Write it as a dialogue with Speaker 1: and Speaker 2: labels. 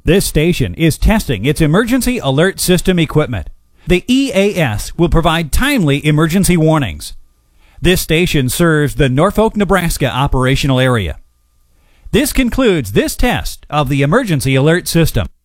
Speaker 1: This station is testing its emergency alert system equipment. The EAS will provide timely emergency warnings. This station serves the Norfolk, Nebraska operational area. This concludes this test of the emergency alert system.